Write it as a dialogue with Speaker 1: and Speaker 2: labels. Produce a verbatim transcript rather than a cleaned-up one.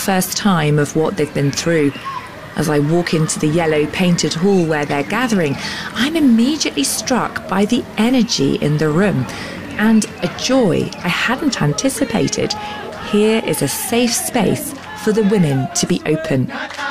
Speaker 1: first time of what they've been through. As I walk into the yellow painted hall where they're gathering, I'm immediately struck by the energy in the room and a joy I hadn't anticipated. Here is a safe space for the women to be open.